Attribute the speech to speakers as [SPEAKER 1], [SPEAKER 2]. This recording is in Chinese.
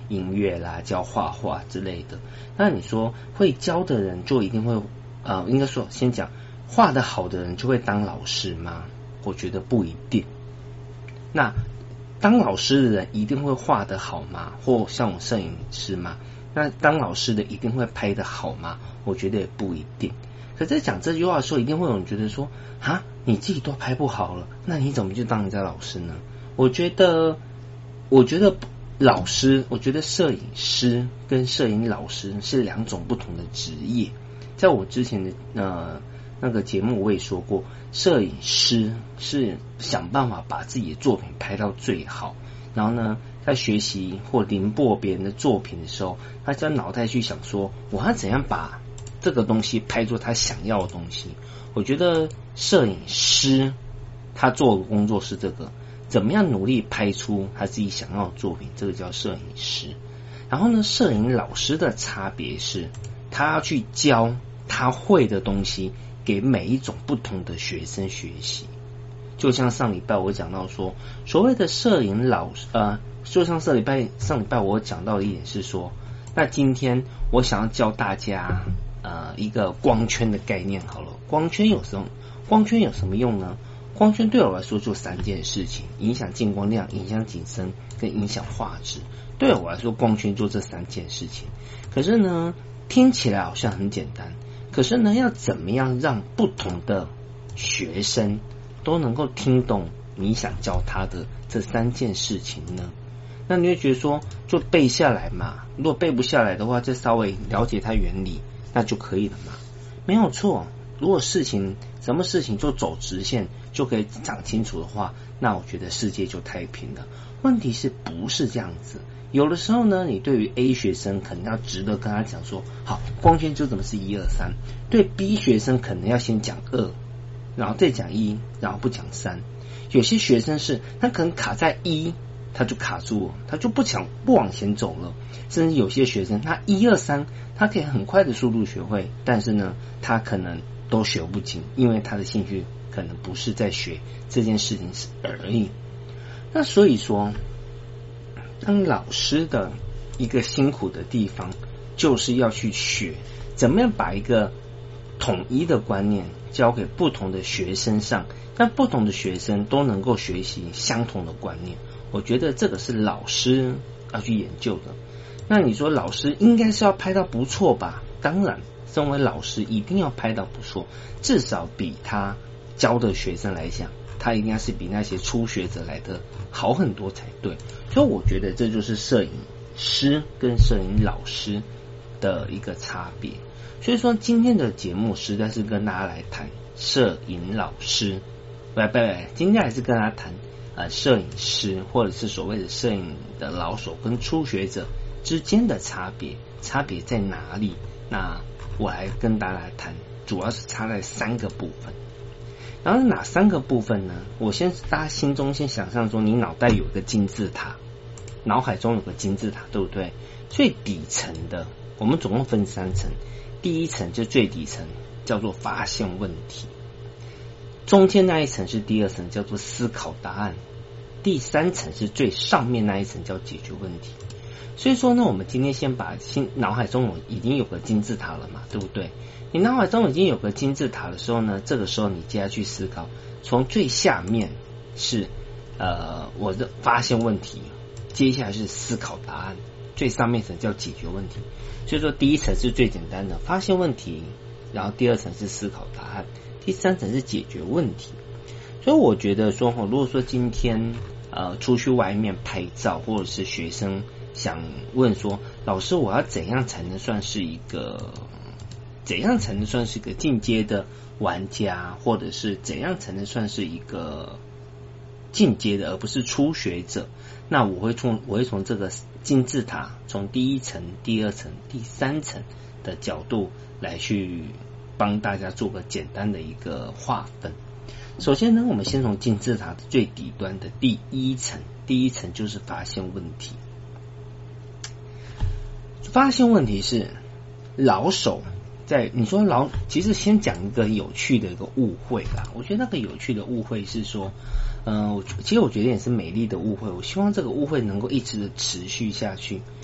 [SPEAKER 1] 音乐啦，教画画之类的。那你说会教的人就一定会应该说先讲画得好的人就会当老师吗？我觉得不一定。那当老师的人一定会画得好吗？或像我摄影师吗？那当老师的一定会拍得好吗？我觉得也不一定。可在讲这句话的时候，一定会有人觉得说啊，你自己都拍不好了，那你怎么就当人家老师呢？我觉得老师，我觉得摄影师跟摄影老师是两种不同的职业。在我之前的那个节目我也说过，摄影师是想办法把自己的作品拍到最好，然后呢在学习或临摹别人的作品的时候，他在脑袋去想说我要怎样把这个东西拍出他想要的东西。我觉得摄影师他做的工作是这个，怎么样努力拍出他自己想要的作品，这个叫摄影师。然后呢，摄影老师的差别是他要去教他会的东西给每一种不同的学生学习。就像上礼拜我讲到说，所谓的摄影老师就像上礼拜我讲到的一点是说，那今天我想要教大家一个光圈的概念好了。光圈有什么用呢？光圈对我来说就三件事情：影响进光量、影响景深跟影响画质。对我来说，光圈就这三件事情。可是呢，听起来好像很简单，可是呢，要怎么样让不同的学生都能够听懂你想教他的这三件事情呢？那你会觉得说就背下来嘛，如果背不下来的话，就稍微了解它原理那就可以了嘛。没有错，如果什么事情就走直线就可以讲清楚的话，那我觉得世界就太平了。问题是不是这样子？有的时候呢，你对于 A 学生可能要值得跟他讲说，好，光圈就怎么是1、2、3。对 B 学生可能要先讲2，然后再讲1，然后不讲3。有些学生是他可能卡在1，他就卡住了，他就不往前走了。甚至有些学生他1、2、3他可以很快的速度学会，但是呢他可能都学不精，因为他的兴趣可能不是在学这件事情而已。那所以说，当老师的一个辛苦的地方就是要去学怎么样把一个统一的观念教给不同的学生上，让不同的学生都能够学习相同的观念。我觉得这个是老师要去研究的。那你说老师应该是要拍到不错吧？当然，身为老师一定要拍到不错，至少比他教的学生来讲，他应该是比那些初学者来的好很多才对。所以我觉得这就是摄影师跟摄影老师的一个差别。所以说今天的节目实在是跟大家来谈摄影老师，今天还是跟大家谈摄影师或者是所谓的摄影的老手跟初学者之间的差别在哪里？那我来跟大家来谈，主要是差在3个部分。然后哪3个部分呢？大家心中先想象说，你脑袋有个金字塔，脑海中有个金字塔，对不对？最底层的，我们总共分3层，第一层就最底层，叫做发现问题；中间那一层是第2层，叫做思考答案；第3层是最上面那一层，叫解决问题。所以说呢，我们今天先把脑海中已经有个金字塔了嘛，对不对？你脑海中已经有个金字塔的时候呢，这个时候你接下去思考，从最下面是我的发现问题，接下来是思考答案，最上面层叫解决问题。所以说第一层是最简单的发现问题，然后第2层是思考答案，第3层是解决问题。所以我觉得说，如果说今天出去外面拍照，或者是学生想问说，老师我要怎样才能算是一个进阶的玩家，或者是怎样才能算是一个进阶的而不是初学者，那我会从这个金字塔，从第1层、第2层、第3层的角度来去帮大家做个简单的一个划分。首先呢，我们先从金字塔的最底端的第1层，第1层就是发现问题。发现问题是老手其实先讲一个有趣的一个误会啦。我觉得那个有趣的误会是说，其实我觉得也是美丽的误会。我希望这个误会能够一直的持续下去。